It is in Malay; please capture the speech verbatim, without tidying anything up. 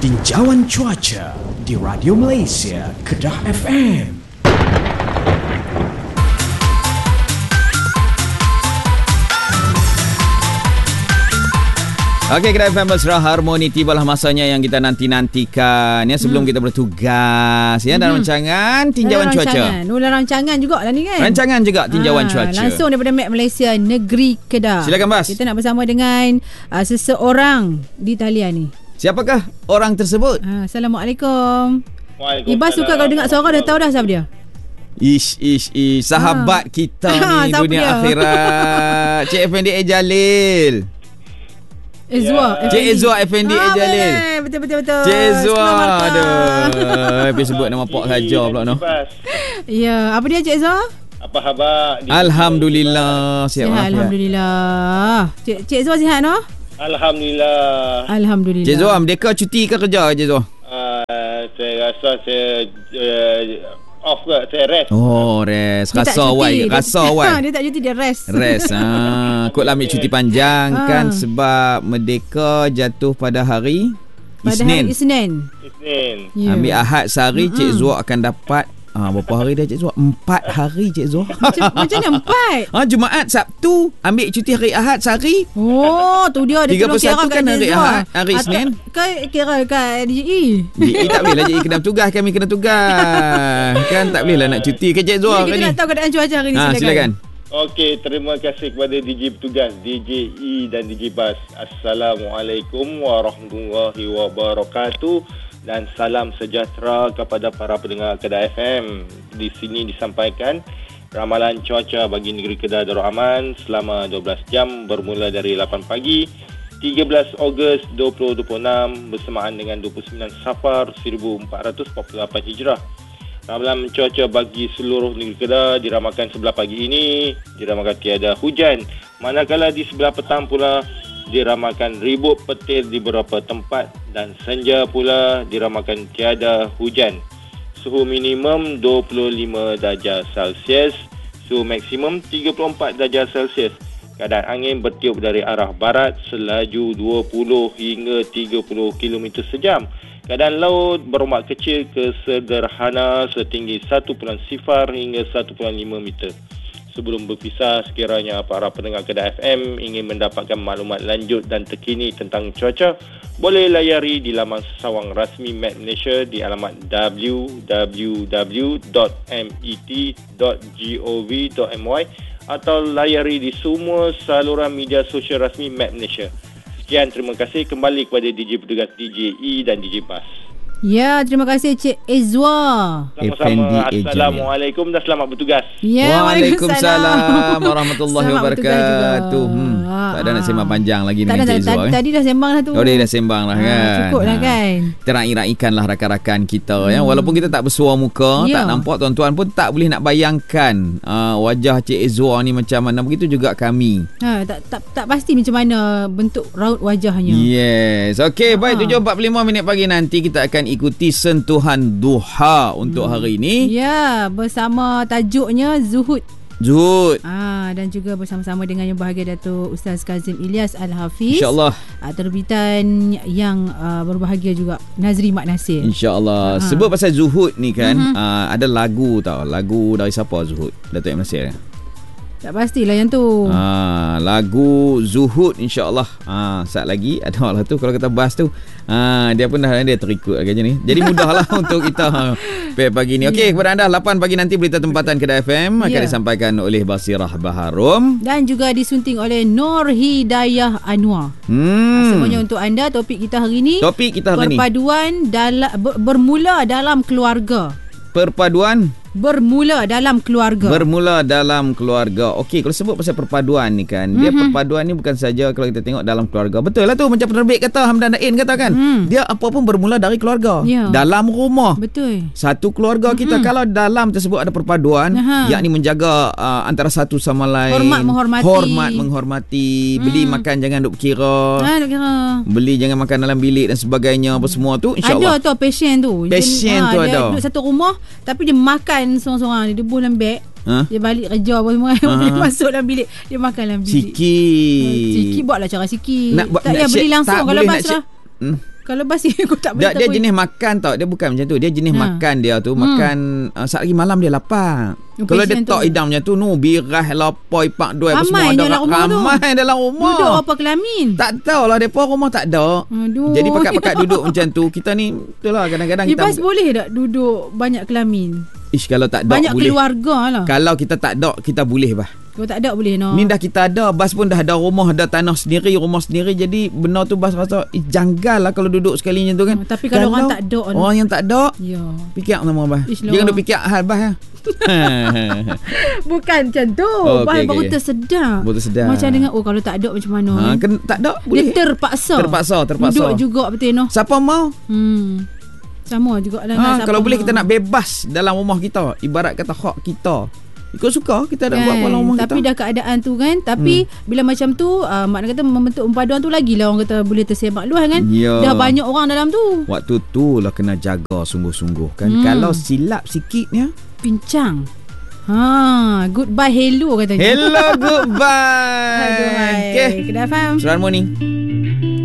Tinjauan cuaca di Radio Malaysia Kedah F M. Okey, Kedah F M Mesra Harmoni, tibalah masanya yang kita nanti-nantikan ya sebelum hmm. kita bertugas ya dalam hmm. rancangan tinjauan dalam cuaca. Rancangan. Dalam rancangan juga lah ni kan. Rancangan juga tinjauan ha, cuaca. Langsung daripada Met Malaysia Negeri Kedah. Silakan Bas. Kita nak bersama dengan uh, seseorang di talian ni. Siapakah orang tersebut? Ha, Assalamualaikum. Waalaikumsalam. Ibas suka kalau dengar suara dah tahu dah siapa dia. Ish ish ish sahabat ha. kita ni dunia dia? akhirat. Cik Effendi A. Jalil. Ezwa, yeah. Cik Ezwa Effendi A. Jalil. Betul betul betul. Cik Ezwa. Aduh. Habis sebut nama pak saja pula noh. Ya, apa dia Cik Ezwa? Apa khabar? Alhamdulillah. Sihat, sihat alhamdulillah. Cik Cik Ezwa sihat noh? Alhamdulillah. Alhamdulillah. Cik Ezwa merdeka cuti ke kerja Cik Ezwa? Uh, saya rasa saya uh, off ke, saya rest. Oh, rest. Dia rasa wai, rasa wai. Dia tak cuti, dia rest. Rest. Ha, kotlah ambil cuti panjang ha. kan sebab merdeka jatuh pada hari pada Isnin. Hari Isnin. Isnin. Yeah. Ambil Ahad sehari, mm-hmm. Cik Zua akan dapat Ah, berapa hari dah Cik Zua? Empat hari Cik Zua. Macam, macam mana empat? Ah, Jumaat, Sabtu, ambil cuti hari Ahad sehari. Oh, tu dia. Dia tiga puluh satu kan hari Ahad, hari Atau, Isnin. Kau kira kat D J E? D J E tak boleh lah, D J E kena tugas, kami kena tugas. Kan tak boleh lah nak cuti ke Cik Zua kita ni. Kita nak tahu keadaan cuaca hari ni, ha, silakan. silakan. Okey, terima kasih kepada D J petugas, D J E dan D J Bas. Assalamualaikum warahmatullahi wabarakatuh. Dan salam sejahtera kepada para pendengar Kedah F M. Di sini disampaikan ramalan cuaca bagi negeri Kedah Darul Aman selama dua belas jam bermula dari lapan pagi tiga belas Ogos dua ribu dua puluh enam bersamaan dengan dua puluh sembilan Safar seribu empat ratus empat puluh lapan Hijrah. Ramalan cuaca bagi seluruh negeri Kedah diramalkan sebelah pagi ini diramalkan tiada hujan, manakala di sebelah petang pula diramalkan ribut petir di beberapa tempat dan senja pula diramalkan tiada hujan. Suhu minimum dua puluh lima darjah Celsius, suhu maksimum tiga puluh empat darjah Celsius. Keadaan angin bertiup dari arah barat selaju dua puluh hingga tiga puluh kilometer sejam. Keadaan laut berombak kecil ke sederhana setinggi satu perpuluhan sifar hingga satu perpuluhan lima meter. Sebelum berpisah, sekiranya para pendengar Kedah F M ingin mendapatkan maklumat lanjut dan terkini tentang cuaca, boleh layari di laman sesawang rasmi Met Malaysia di alamat w w w dot met dot gov dot my atau layari di semua saluran media sosial rasmi Met Malaysia. Sekian, terima kasih. Kembali kepada D J petugas D J E dan D J Bas. Ya, terima kasih Cik Ezwa. Sama-sama. Assalamualaikum dan selamat bertugas. Ya, Waalaikumsalam warahmatullahi wabarakatuh. Hmm, tak ada nak sembang panjang lagi tak dengan Cik Ezwa. Tadi dah sembang dah tu. Oh, dia dah sembang lah kan. Ha, cukup lah kan. Kita nak irakan lah rakan-rakan kita hmm. ya. Walaupun kita tak bersuara muka, ya. tak nampak, tuan-tuan pun tak boleh nak bayangkan uh, wajah Cik Ezwa ni macam mana. Begitu juga kami. Ha, tak tak tak pasti macam mana bentuk raut wajahnya. Yes. Okey, baik, tujuh empat puluh lima minit pagi nanti kita akan ikuti sentuhan duha untuk hmm. hari ini. Ya, bersama tajuknya Zuhud. Zuhud. Ah, dan juga bersama-sama dengan Yang Berbahagia Datuk Ustaz Kazim Ilyas Al-Hafiz. InsyaAllah. Ah, terbitan yang uh, berbahagia juga, Nazri Mak Nasir. InsyaAllah. Ah. Sebut pasal Zuhud ni kan, mm-hmm. uh, ada lagu tau. Lagu dari siapa Zuhud? Datuk Yang Nasir. Tak pastilah yang tu. Ha, lagu Zuhud insya-Allah. Ha, saat lagi ada lah tu kalau kita bahas tu. Ha, dia pun dah dia terikut agaknya ni. Jadi mudahlah untuk kita ha, pagi ni. Okey, kepada anda lapan pagi nanti berita tempatan Kedah F M akan yeah. disampaikan oleh Basirah Baharum dan juga disunting oleh Nur Hidayah Anwar. Hmm. Semuanya untuk anda. Topik kita hari ni. Topik kita hari perpaduan ni. dalam ber, bermula dalam keluarga. Perpaduan bermula dalam keluarga. Bermula dalam keluarga. Okey, kalau sebut pasal perpaduan ni kan, mm-hmm. dia perpaduan ni bukan saja kalau kita tengok dalam keluarga. Betul lah tu macam penerbit kata, Hamdan Nain kata kan. Mm. Dia apa pun bermula dari keluarga. Yeah. Dalam rumah. Betul. Satu keluarga mm-hmm. kita kalau dalam tersebut ada perpaduan, Aha. yakni menjaga uh, antara satu sama lain. Hormat menghormati. Hormat menghormati. Mm. Beli makan jangan duk kira. Ha, duk kira. Beli jangan makan dalam bilik dan sebagainya, apa semua tu insya-Allah. Ada tu passion tu. Passion ha, tu dia ada. Dia duduk satu rumah tapi dia makan seorang-seorang. Dia debuh dalam beg. Ha? Dia balik kerja apa semua. Dia masuk dalam bilik. Dia makan dalam bilik. Sikit. Sikit buatlah cara sikit. Nak, tak payah beli langsung kalau bas lah. Hmm. Kalau basi aku tak boleh. Dia, dia jenis makan tau. Dia bukan macam tu. Dia jenis ha. makan dia tu. Hmm. Makan uh, saat lagi malam dia lapar. Oh, kalau dia tok hidang macam tu, nu birah, lapar, ipak dua apa semua ada. Dalam rumah ramai tu. dalam rumah. Duduk apa kelamin? Tak tahulah. Mereka rumah tak ada. Aduh. Jadi pakat-pakat duduk macam tu. Kita ni, itulah kadang-kadang kita... Ibas boleh tak duduk banyak kelamin? Ish, kalau tak ada banyak boleh. Keluarga lah. Kalau kita tak ada, kita boleh bah. Kalau tak ada boleh no. Ni dah kita ada, Bas pun dah ada rumah, ada tanah sendiri, rumah sendiri. Jadi benda tu Bas rasa eh, janggal lah kalau duduk sekali macam tu kan. Hmm, tapi kalau, kalau orang tak ada, orang yang tak ada, ya. Fikir sama Bas. Jangan duk fikir hal Bas lah. Bukan macam tu. Oh, Bas okay, baru okay. tersedar. Baru tersedar. Macam dengan oh kalau tak ada macam mana. Ha, kan tak ada boleh. Dia terpaksa. Terpaksa, terpaksa. Duduk juga betul no. Siapa mau? Hmm. Sama juga lah. Ha, kalau boleh mau. Kita nak bebas dalam rumah kita. Ibarat kata hak kita. Ikut suka kita nak kan, buat dalam rumah tapi kita. Tapi dah keadaan tu kan. Tapi hmm. bila macam tu uh, mak kata membentuk paduan tu lagi lah orang kata boleh tersemak luas kan. Ya. Dah banyak orang dalam tu. Waktu tu lah kena jaga sungguh-sungguh kan. Hmm. Kalau silap sikitnya pincang. Ha, goodbye hello katanya. Hello goodbye. Aduh hai. Okay. Kedah faham. Selamat morning.